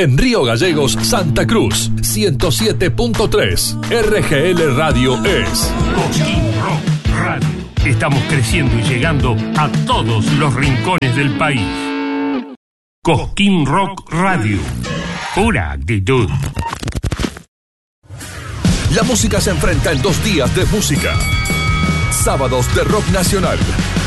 En Río Gallegos, Santa Cruz, 107.3. RGL Radio es Cosquín Rock Radio. Estamos creciendo y llegando a todos los rincones del país. Cosquín Rock Radio. Pura actitud. La música se enfrenta en 2 días de música. Sábados de rock nacional.